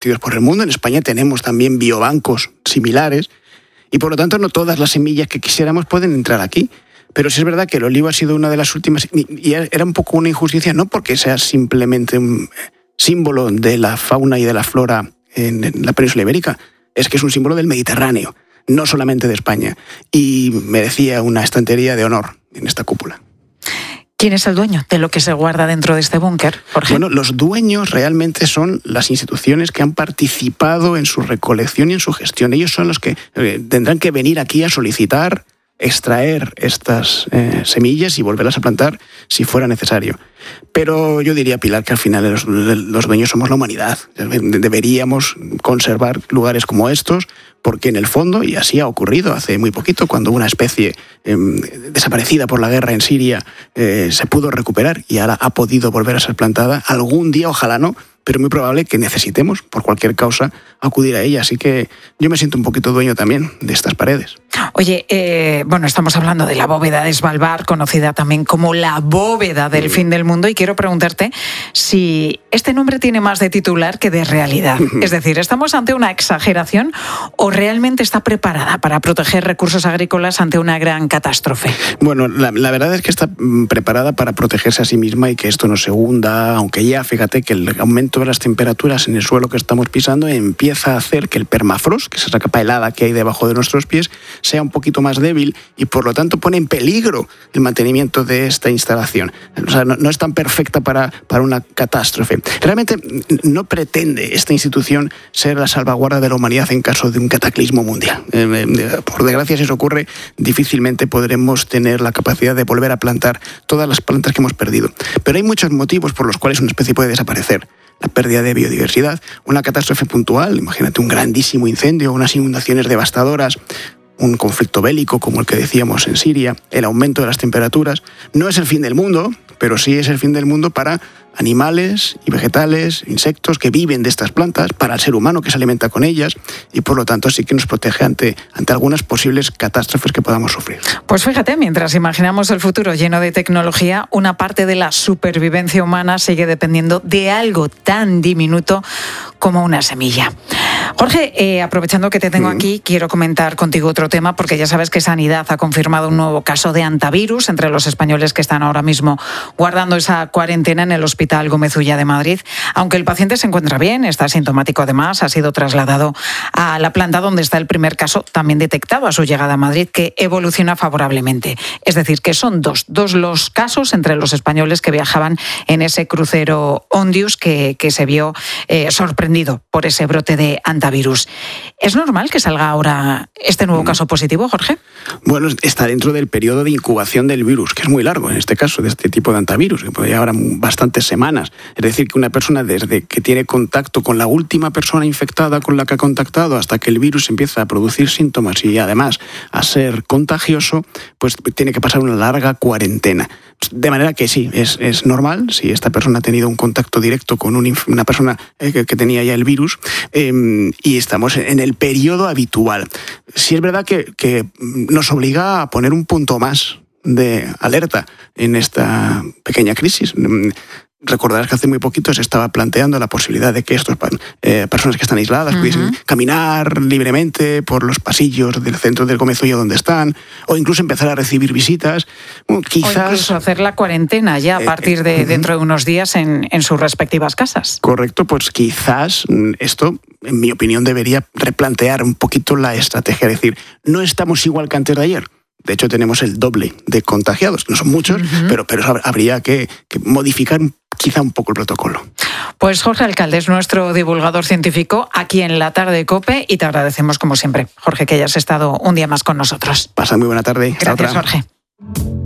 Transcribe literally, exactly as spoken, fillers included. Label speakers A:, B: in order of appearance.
A: repartidos por el mundo. En España tenemos también biobancos similares y por lo tanto no todas las semillas que quisiéramos pueden entrar aquí. Pero sí es verdad que el olivo ha sido una de las últimas, y era un poco una injusticia, no porque sea simplemente un símbolo de la fauna y de la flora en la península ibérica, es que es un símbolo del Mediterráneo, no solamente de España, y merecía una estantería de honor en esta cúpula.
B: ¿Quién es el dueño de lo que se guarda dentro de este búnker, Jorge?
A: Bueno, los dueños realmente son las instituciones que han participado en su recolección y en su gestión. Ellos son los que eh, tendrán que venir aquí a solicitar, extraer estas eh, semillas y volverlas a plantar si fuera necesario. Pero yo diría, Pilar, que al final los, los dueños somos la humanidad. Deberíamos conservar lugares como estos, porque en el fondo, y así ha ocurrido hace muy poquito, cuando una especie eh, desaparecida por la guerra en Siria eh, se pudo recuperar y ahora ha podido volver a ser plantada, algún día, ojalá no, pero muy probable que necesitemos, por cualquier causa, acudir a ella. Así que yo me siento un poquito dueño también de estas paredes.
B: Oye, eh, bueno, estamos hablando de la bóveda de Svalbard, conocida también como la bóveda del fin del mundo, y quiero preguntarte si este nombre tiene más de titular que de realidad. Es decir, ¿estamos ante una exageración o realmente está preparada para proteger recursos agrícolas ante una gran catástrofe?
A: Bueno, la, la verdad es que está preparada para protegerse a sí misma y que esto no se hunda, aunque ya, fíjate, que el aumento de las temperaturas en el suelo que estamos pisando empieza a hacer que el permafrost, que es esa capa helada que hay debajo de nuestros pies, sea un poquito más débil y por lo tanto pone en peligro el mantenimiento de esta instalación. O sea, no, no es tan perfecta para, para una catástrofe. Realmente no pretende esta institución ser la salvaguarda de la humanidad en caso de un cataclismo mundial. Eh, por desgracia, si eso ocurre, difícilmente podremos tener la capacidad de volver a plantar todas las plantas que hemos perdido. Pero hay muchos motivos por los cuales una especie puede desaparecer. La pérdida de biodiversidad, una catástrofe puntual, imagínate un grandísimo incendio, unas inundaciones devastadoras, un conflicto bélico como el que decíamos en Siria, el aumento de las temperaturas. No es el fin del mundo, pero sí es el fin del mundo para animales y vegetales, insectos que viven de estas plantas, para el ser humano que se alimenta con ellas, y por lo tanto sí que nos protege ante, ante algunas posibles catástrofes que podamos sufrir.
B: Pues fíjate, mientras imaginamos el futuro lleno de tecnología, una parte de la supervivencia humana sigue dependiendo de algo tan diminuto como una semilla. Jorge, eh, aprovechando que te tengo mm. aquí, quiero comentar contigo otro tema, porque ya sabes que Sanidad ha confirmado un nuevo caso de hantavirus entre los españoles que están ahora mismo guardando esa cuarentena en el Hospital Gómez Ulla de Madrid. Aunque el paciente se encuentra bien, está sintomático además, ha sido trasladado a la planta donde está el primer caso también detectado a su llegada a Madrid, que evoluciona favorablemente. Es decir, que son dos, dos los casos entre los españoles que viajaban en ese crucero Ondius que, que se vio eh, sorprendido por ese brote de hantavirus. ¿Es normal que salga ahora este nuevo caso positivo, Jorge?
A: Bueno, está dentro del periodo de incubación del virus, que es muy largo en este caso, de este tipo de hantavirus, que puede llevar bastantes semanas. Es decir, que una persona desde que tiene contacto con la última persona infectada con la que ha contactado hasta que el virus empieza a producir síntomas y además a ser contagioso, pues tiene que pasar una larga cuarentena. De manera que sí, es, es normal, si esta persona ha tenido un contacto directo con un, una persona eh, que, que tenía ya el virus, eh, y estamos en el periodo habitual. Sí es verdad que, que nos obliga a poner un punto más de alerta en esta pequeña crisis. Recordarás que hace muy poquito se estaba planteando la posibilidad de que estas eh, personas que están aisladas uh-huh. pudiesen caminar libremente por los pasillos del centro del Gómez Ulla donde están, o incluso empezar a recibir visitas. Bueno, quizás,
B: o incluso hacer la cuarentena ya a partir de eh, dentro de unos días en, en sus respectivas casas.
A: Correcto, pues quizás esto, en mi opinión, debería replantear un poquito la estrategia. Es decir, no estamos igual que antes de ayer. De hecho, tenemos el doble de contagiados. No son muchos, uh-huh. pero, pero habría que, que modificar quizá un poco el protocolo.
B: Pues Jorge Alcalde es nuestro divulgador científico aquí en La Tarde de COPE y te agradecemos como siempre, Jorge, que hayas estado un día más con nosotros.
A: Pasa muy buena tarde.
B: Gracias, Jorge.